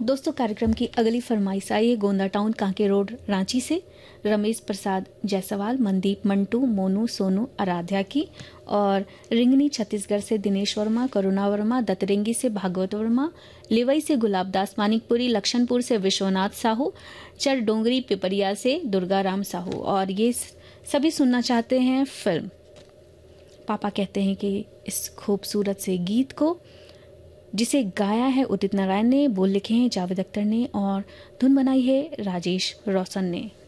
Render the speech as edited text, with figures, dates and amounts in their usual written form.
दोस्तों, कार्यक्रम की अगली फरमाइश आई है गोंदा टाउन, कांके रोड, रांची से रमेश प्रसाद जायसवाल, मनदीप, मंटू, मोनू, सोनू, आराध्या की। और रिंगनी छत्तीसगढ़ से दिनेश वर्मा, करुणा वर्मा, दतरेंगी से भागवत वर्मा, लिवई से गुलाबदास मानिकपुरी, लक्षणपुर से विश्वनाथ साहू, चर डोंगरी पिपरिया से दुर्गा राम साहू। और ये सभी सुनना चाहते हैं फिल्म पापा कहते हैं कि इस खूबसूरत से गीत को, जिसे गाया है उदित नारायण ने, बोल लिखे हैं जावेद अख्तर ने और धुन बनाई है राजेश रोशन ने।